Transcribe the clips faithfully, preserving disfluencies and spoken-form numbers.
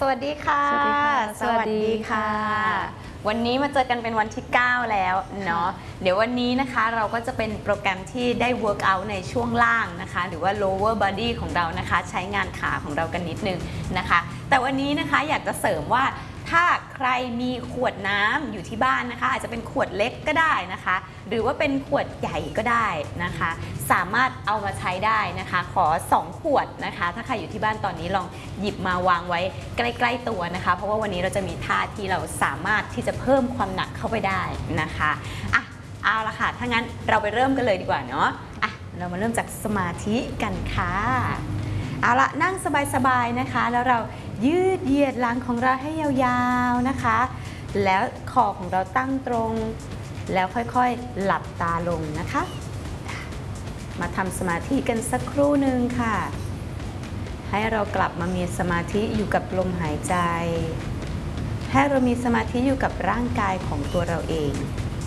สวัสดีค่ะสวัสดีค่ะสวัสดีค่ะวันนี้มาเจอกันเป็นวันที่เก้าแล้วเนาะเดี๋ยววันนี้นะคะเราก็จะเป็นโปรแกรมที่ได้ work out ในช่วงล่างนะคะหรือว่า lower body ของเรานะคะใช้งานขาของเรากันนิดนึงนะคะแต่วันนี้นะคะอยากจะเสริมว่าถ้าใครมีขวดน้ำอยู่ที่บ้านนะคะอาจจะเป็นขวดเล็กก็ได้นะคะหรือว่าเป็นขวดใหญ่ก็ได้นะคะสามารถเอามาใช้ได้นะคะขอสองขวดนะคะถ้าใครอยู่ที่บ้านตอนนี้ลองหยิบมาวางไว้ใกล้ๆตัวนะคะเพราะว่าวันนี้เราจะมีท่าที่เราสามารถที่จะเพิ่มความหนักเข้าไปได้นะคะอ่ะเอาละค่ะถ้างั้นเราไปเริ่มกันเลยดีกว่าเนาะอ่ะเรามาเริ่มจากสมาธิกันค่ะเอาละนั่งสบายๆนะคะแล้วเรายืดเหยียดหลังของเราให้ยาวๆนะคะแล้วคอของเราตั้งตรงแล้วค่อยๆหลับตาลงนะคะมาทำสมาธิกันสักครู่หนึ่งค่ะให้เรากลับมามีสมาธิอยู่กับลมหายใจให้เรามีสมาธิอยู่กับร่างกายของตัวเราเอง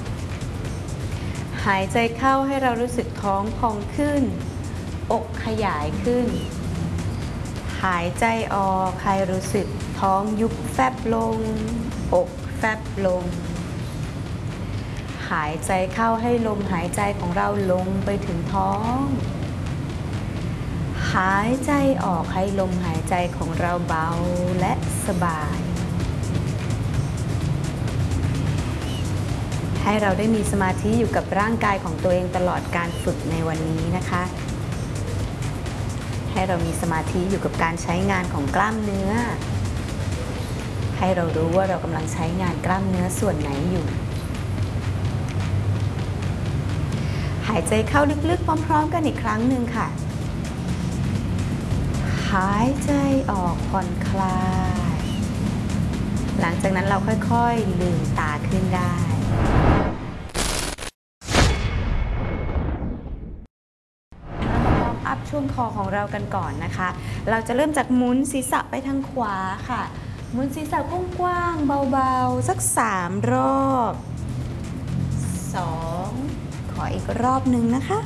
หายใจเข้าให้เรารู้สึกท้องพองขึ้นอกขยายขึ้นหายใจออกให้รู้สึกท้องยุบแฟบลงอกแฟบลงหายใจเข้าให้ลมหายใจของเราลงไปถึงท้องหายใจออกให้ลมหายใจของเราเบาและสบายให้เราได้มีสมาธิอยู่กับร่างกายของตัวเองตลอดการฝึกในวันนี้นะคะให้เรามีสมาธิอยู่กับการใช้งานของกล้ามเนื้อให้เรารู้ว่าเรากำลังใช้งานกล้ามเนื้อส่วนไหนอยู่หายใจเข้าลึกๆพร้อมๆกันอีกครั้งหนึ่งค่ะหายใจออกผ่อนคลายหลังจากนั้นเราค่อยๆลืมตาขึ้นได้อัพช่วงคอของเรากันก่อนนะคะเราจะเริ่มจากหมุนศีรษะไปทางขวาค่ะหมุนศีรษะกว้างๆเบาๆสักสามรอบสองขออีกรอบหนึ่งนะคะ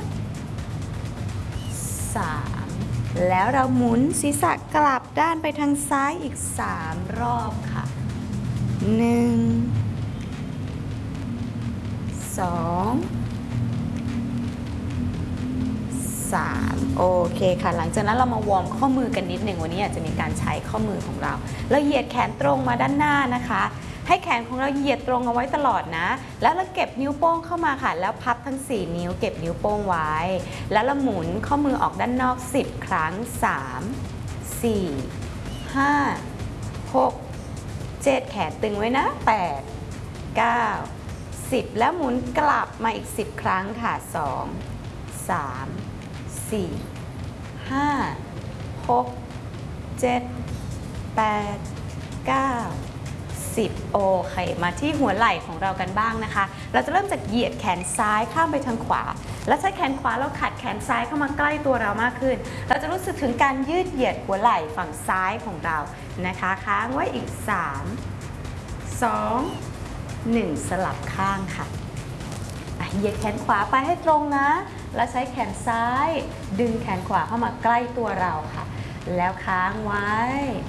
สามแล้วเราหมุนศีรษะกลับด้านไปทางซ้ายอีกสามรอบค่ะหนึ่งสองสามโอเคค่ะหลังจากนั้นเรามาวอร์มข้อมือกันนิดหนึ่งวันนี้อาจจะมีการใช้ข้อมือของเราแล้วเหยียดแขนตรงมาด้านหน้านะคะให้แขนของเราเหยียดตรงเอาไว้ตลอดนะแล้วเราเก็บนิ้วโป้งเข้ามาค่ะแล้วพับทั้งสี่นิ้วเก็บนิ้วโป้งไว้แล้วเราหมุนข้อมือออกด้านนอกสิบครั้งสาม สี่ ห้า หก เจ็ดแขนตึงไว้นะแปด เก้า สิบแล้วหมุนกลับมาอีกสิบครั้งค่ะสอง สาม สี่ ห้า หก เจ็ด แปด เก้า สิบโอเคมาที่หัวไหล่ของเรากันบ้างนะคะเราจะเริ่มจากเหยียดแขนซ้ายข้ามไปทางขวาแล้วใช้แขนขวาเราขัดแขนซ้ายเข้ามาใกล้ตัวเรามากขึ้นเราจะรู้สึกถึงการยืดเหยียดหัวไหล่ฝั่งซ้ายของเรานะคะค้างไว้อีกสาม สอง หนึ่งสลับข้างค่ะเหยียดแขนขวาไปให้ตรงนะแล้วใช้แขนซ้ายดึงแขนขวาเข้ามาใกล้ตัวเราค่ะแล้วค้างไว้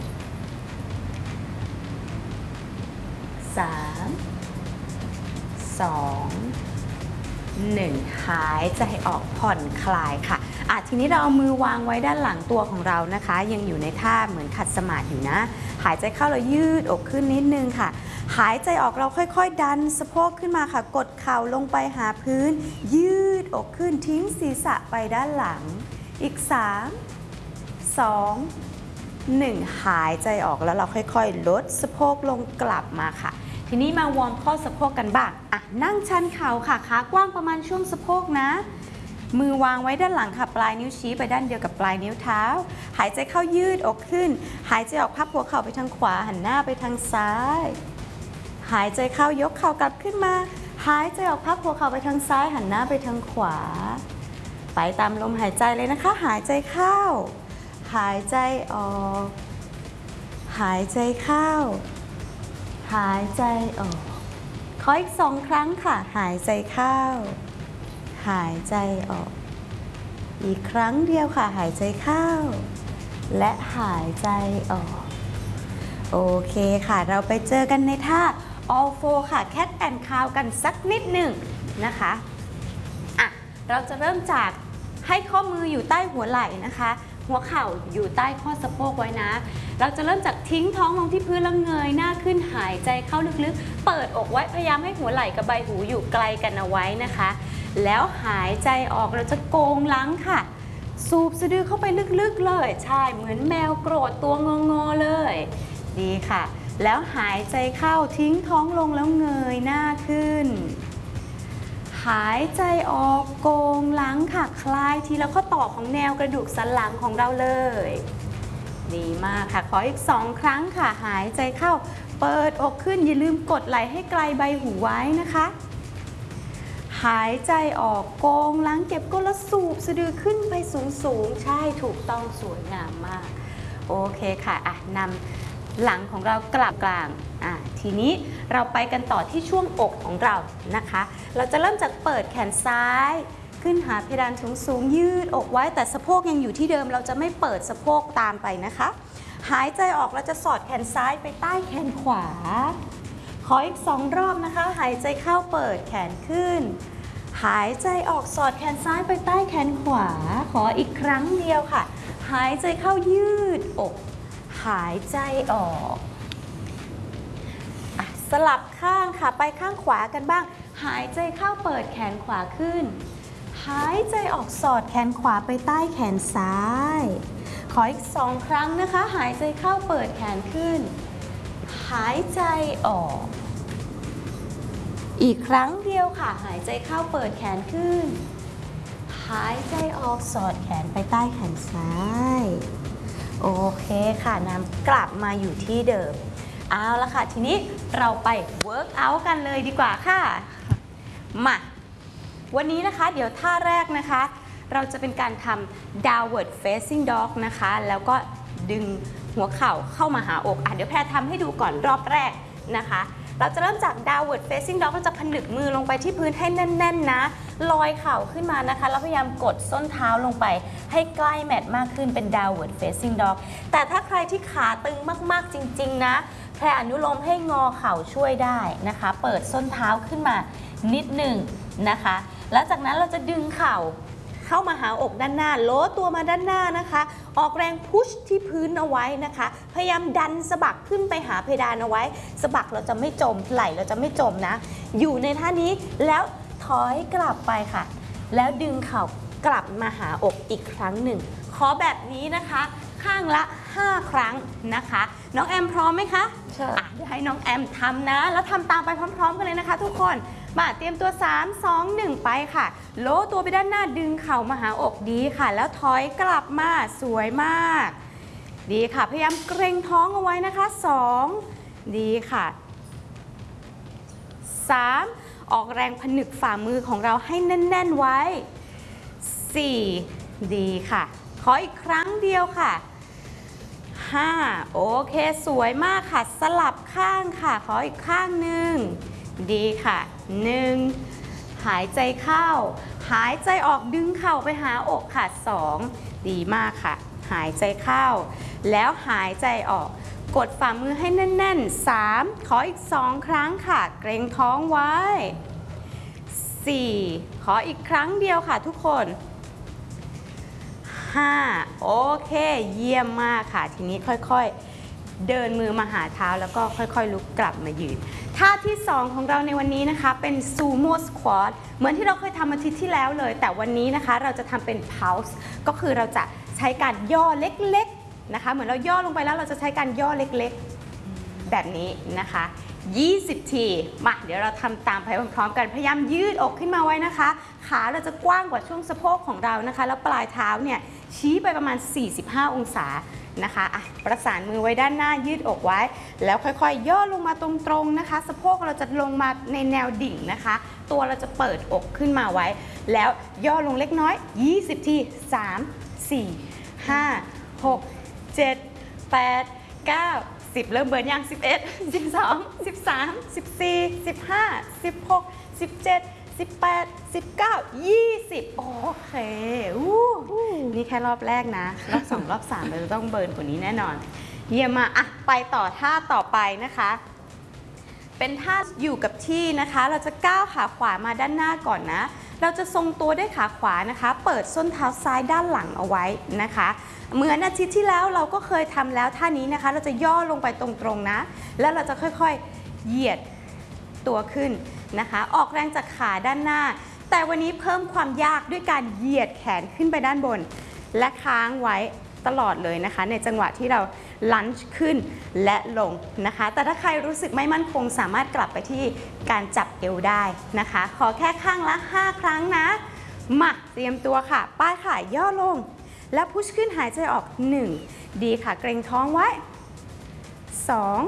สาม สอง หนึ่งหายใจออกผ่อนคลายค่ะอ่ะทีนี้เราเอามือวางไว้ด้านหลังตัวของเรานะคะยังอยู่ในท่าเหมือนขัดสมาธิอยู่นะหายใจเข้าเรายืดอกขึ้นนิดนึงค่ะหายใจออกเราค่อยๆดันสะโพกขึ้นมาค่ะกดเข่าลงไปหาพื้นยืดอกขึ้นทิ้งศีรษะไปด้านหลังอีกสาม สอง หนึ่งหายใจออกแล้วเราค่อยๆลดสะโพกลงกลับมาค่ะทีนี้มาวอร์มข้อสะโพกกันบ้างอ่ะนั่งชันเข่าค่ะขากว้างประมาณช่วงสะโพกนะมือวางไว้ด้านหลังค่ะปลายนิ้วชี้ไปด้านเดียวกับปลายนิ้วเท้าหายใจเข้ายืดอกขึ้นหายใจออกพับหัวเข่าไปทางขวาหันหน้าไปทางซ้ายหายใจเข้ายกเข่ากลับขึ้นมาหายใจออกพับหัวเข่าไปทางซ้ายหันหน้าไปทางขวาไปตามลมหายใจเลยนะคะหายใจเข้าหายใจออกหายใจเข้าหายใจออกขออีกสองครั้งค่ะหายใจเข้าหายใจออกอีกครั้งเดียวค่ะหายใจเข้าและหายใจออกโอเคค่ะเราไปเจอกันในท่า all four ค่ะ cat and cow กันสักนิดหนึ่งนะคะอ่ะเราจะเริ่มจากให้ข้อมืออยู่ใต้หัวไหล่นะคะหัวเข่าอยู่ใต้ข้อสะโพกไว้นะเราจะเริ่มจากทิ้งท้องลงที่พื้นแล้วเงยหน้าขึ้นหายใจเข้าลึกๆเปิดอกไว้พยายามให้หัวไหล่กับใบหูอยู่ไกลกันเอาไว้นะคะแล้วหายใจออกเราจะโกงหลังค่ะสูบสะดือเข้าไปลึกๆเลยใช่เหมือนแมวโกรธตัวงอๆเลยดีค่ะแล้วหายใจเข้าทิ้งท้องลงแล้วเงยหน้าขึ้นหายใจออกโกงหลังค่ะคลายทีละข้อต่อของแนวกระดูกสันหลังของเราเลยดีมากค่ะขออีกสองครั้งค่ะหายใจเข้าเปิดอกขึ้นอย่าลืมกดไหล่ให้ไกลใบหูไว้นะคะหายใจออกโกงหลังเก็บก้นแล้วสูบสะดือขึ้นไปสูงๆใช่ถูกต้องสวยงามมากโอเคค่ะอ่ะนำหลังของเรากลับกลางอ่ะทีนี้เราไปกันต่อที่ช่วงอกของเรานะคะเราจะเริ่มจากเปิดแขนซ้ายขึ้นหาเพดานสูงๆยืดอกไว้แต่สะโพกยังอยู่ที่เดิมเราจะไม่เปิดสะโพกตามไปนะคะหายใจออกเราจะสอดแขนซ้ายไปใต้แขนขวาขออีกสองรอบนะคะหายใจเข้าเปิดแขนขึ้นหายใจออกสอดแขนซ้ายไปใต้แขนขวาขออีกครั้งเดียวค่ะหายใจเข้ายืดอกหายใจออกอ่ะสลับข้างค่ะไปข้างขวากันบ้างหายใจเข้าเปิดแขนขวาขึ้นหายใจออกสอดแขนขวาไปใต้แขนซ้ายขออีกสองครั้งนะคะหายใจเข้าเปิดแขนขึ้นหายใจออกอีกครั้งเดียวค่ะหายใจเข้าเปิดแขนขึ้นหายใจออกสอดแขนไปใต้แขนซ้ายโอเคค่ะนำกลับมาอยู่ที่เดิมเอาละค่ะทีนี้เราไปเวิร์กอัลกันเลยดีกว่าค่ะมาวันนี้นะคะเดี๋ยวท่าแรกนะคะเราจะเป็นการทำ downward facing dog นะคะแล้วก็ดึงหัวเข่าเข้ามาหาอกอ่ะเดี๋ยวแพรทำให้ดูก่อนรอบแรกนะคะเราจะเริ่มจาก downward facing dog เราจะผนึกมือลงไปที่พื้นให้แน่นๆนะลอยเข่าขึ้นมานะคะแล้วพยายามกดส้นเท้าลงไปให้ใกล้แมทมากขึ้นเป็น downward facing dog แต่ถ้าใครที่ขาตึงมากๆจริงๆนะแพรอนุโลมให้งอเข่าช่วยได้นะคะเปิดส้นเท้าขึ้นมานิดหนึ่งนะคะแล้วจากนั้นเราจะดึงเข่าเข้ามาหาอกด้านหน้าโล้ตัวมาด้านหน้านะคะออกแรงพุชที่พื้นเอาไว้นะคะพยายามดันสะบักขึ้นไปหาเพดานเอาไว้สะบักเราจะไม่จมไหล่เราจะไม่จมนะอยู่ในท่านี้แล้วถอยกลับไปค่ะแล้วดึงเข่ากลับมาหาอกอีกครั้งหนึ่งขอแบบนี้นะคะข้างละห้าครั้งนะคะน้องแอมพร้อมไหมคะใช่เดี๋ยวให้น้องแอมทำนะแล้วทำตามไปพร้อมๆกันเลยนะคะทุกคนมาเตรียมตัวสาม สอง หนึ่งไปค่ะโล้ตัวไปด้านหน้าดึงเข่ามาหาอกดีค่ะแล้วถอยกลับมาสวยมากดีค่ะพยายามเกร็งท้องเอาไว้นะคะสองดีค่ะสามออกแรงผนึกฝ่ามือของเราให้แน่นๆไว้สี่ดีค่ะขออีกครั้งเดียวค่ะห้าโอเคสวยมากค่ะสลับข้างค่ะขออีกข้างหนึ่งดีค่ะหนึ่งหายใจเข้าหายใจออกดึงเข่าไปหาอกค่ะสองดีมากค่ะหายใจเข้าแล้วหายใจออกกดฝ่ามือให้แน่นๆสามขออีกสองครั้งค่ะเกร็งท้องไว้สี่ขออีกครั้งเดียวค่ะทุกคนห้าโอเคเยี่ยมมากค่ะทีนี้ค่อยๆเดินมือมาหาเท้าแล้วก็ค่อยๆลุกกลับมายืนท่าที่สองของเราในวันนี้นะคะเป็นซูโม่สควอตเหมือนที่เราเคยทำอาทิตย์ที่แล้วเลยแต่วันนี้นะคะเราจะทำเป็นเพาส์ก็คือเราจะใช้การย่อเล็กๆนะคะเหมือนเราย่อลงไปแล้วเราจะใช้การย่อเล็กๆแบบนี้นะคะยี่สิบทีมาเดี๋ยวเราทำตามไปพร้อมๆกันพยายามยืดอกขึ้นมาไว้นะคะขาเราจะกว้างกว่าช่วงสะโพกของเรานะคะแล้วปลายเท้าเนี่ยชี้ไปประมาณสี่สิบห้าองศานะคะอ่ะประสานมือไว้ด้านหน้ายืดอกไว้แล้วค่อยๆย่อลงมาตรงๆนะคะสะโพกเราจะลงมาในแนวดิ่งนะคะตัวเราจะเปิดอกขึ้นมาไว้แล้วย่อลงเล็กน้อยยี่สิบทีสาม สี่ ห้า หก เจ็ด แปด เก้า สิบเริ่มเบิร์นยังสิบเอ็ด สิบสอง สิบสาม สิบสี่ สิบห้า สิบหก สิบเจ็ด สิบแปด สิบเก้า ยี่สิบโอเคอู้นี่แค่รอบแรกนะรอบสองรอบสามเราจะต้องเบิร์นกว่านี้แน่นอนเยี่ยมมากอ่ะไปต่อท่าต่อไปนะคะเป็นท่าอยู่กับที่นะคะเราจะก้าวขาขวามาด้านหน้าก่อนนะเราจะทรงตัวด้วยขาขวานะคะเปิดส้นเท้าซ้ายด้านหลังเอาไว้นะคะเหมือนอาทิตย์ที่แล้วเราก็เคยทำแล้วท่านี้นะคะเราจะย่อลงไปตรงๆนะแล้วเราจะค่อยๆเหยียดตัวขึ้นนะคะออกแรงจากขาด้านหน้าแต่วันนี้เพิ่มความยากด้วยการเหยียดแขนขึ้นไปด้านบนและค้างไว้ตลอดเลยนะคะในจังหวะที่เราลันช์ขึ้นและลงนะคะแต่ถ้าใครรู้สึกไม่มั่นคงสามารถกลับไปที่การจับเอวได้นะคะขอแค่ข้างละห้าครั้งนะมาเตรียมตัวค่ะป้ายขาย่อลงแล้วพุชขึ้นหายใจออกหนึ่งดีค่ะเกรงท้องไว้สอง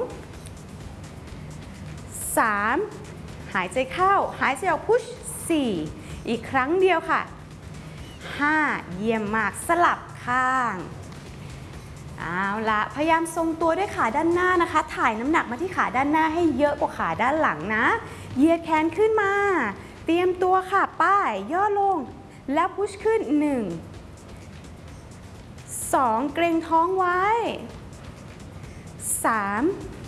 สามหายใจเข้าหายใจออกพุชสี่อีกครั้งเดียวค่ะห้าเยี่ยมมากสลับข้างเอาละพยายามทรงตัวด้วยขาด้านหน้านะคะถ่ายน้ำหนักมาที่ขาด้านหน้าให้เยอะกว่าขาด้านหลังนะเหยียดแขนขึ้นมาเตรียมตัวค่ะป้ายย่อลงแล้วพุชขึ้นหนึ่งสองเกรงท้องไว้สาม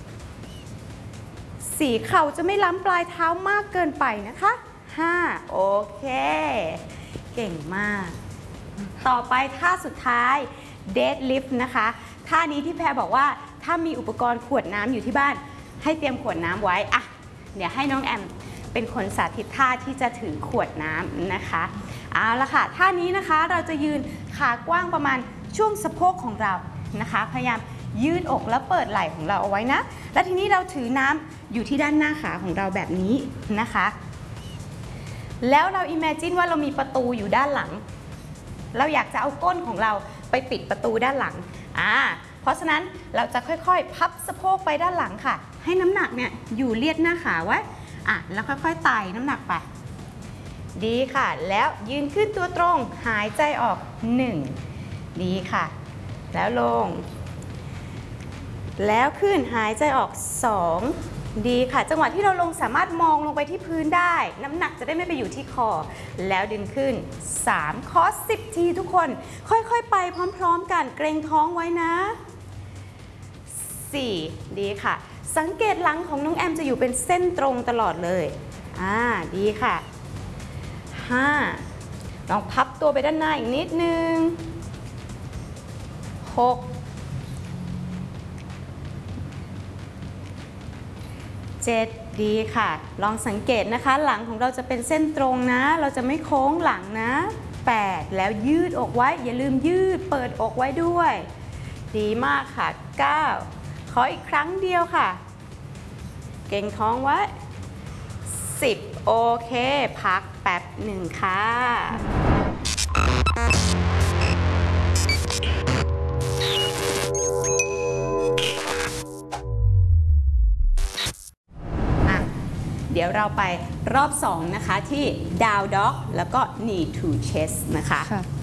สี่เข่าจะไม่ล้ำปลายเท้ามากเกินไปนะคะห้าโอเคเก่งมากต่อไปท่าสุดท้ายเดดลิฟต์นะคะท่านี้ที่แพรบอกว่าถ้ามีอุปกรณ์ขวดน้ำอยู่ที่บ้านให้เตรียมขวดน้ำไว้อะเดี๋ยวให้น้องแอมเป็นคนสาธิตท่าที่จะถือขวดน้ำนะคะเอาละค่ะท่านี้นะคะเราจะยืนขากว้างประมาณช่วงสะโพกของเรานะคะพยายามยืดอกแล้วเปิดไหล่ของเราเอาไว้นะและทีนี้เราถือน้ำอยู่ที่ด้านหน้าขาของเราแบบนี้นะคะแล้วเรา imagine ว่าเรามีประตูอยู่ด้านหลังเราอยากจะเอาก้นของเราไปปิดประตูด้านหลังอ่าเพราะฉะนั้นเราจะค่อยๆพับสะโพกไปด้านหลังค่ะให้น้ำหนักเนี่ยอยู่เลียดหน้าขาไว้อ่ะแล้วค่อยๆไต่น้ำหนักไปดีค่ะแล้วยืนขึ้นตัวตรงหายใจออกหนึ่งดีค่ะแล้วลงแล้วขึ้นหายใจออกสองดีค่ะจังหวะที่เราลงสามารถมองลงไปที่พื้นได้น้ำหนักจะได้ไม่ไปอยู่ที่คอแล้วดึงขึ้นสามคอสิบทีทุกคนค่อยๆไปพร้อมๆกันเกรงท้องไว้นะสี่ดีค่ะสังเกตหลังของน้องแอมจะอยู่เป็นเส้นตรงตลอดเลยอ่าดีค่ะห้าลองพับตัวไปด้านหน้าอีกนิดนึงหกเจ็ดดีค่ะลองสังเกตนะคะหลังของเราจะเป็นเส้นตรงนะเราจะไม่โค้งหลังนะแปดแล้วยืดอกไว้อย่าลืมยืดเปิดอกไว้ด้วยดีมากค่ะเก้าขออีกครั้งเดียวค่ะเก่งท้องไว้สิบโอเคพักแป๊บหนึ่งค่ะเดี๋ยวเราไปรอบสองนะคะที่ down dog แล้วก็ knee to chest นะคะ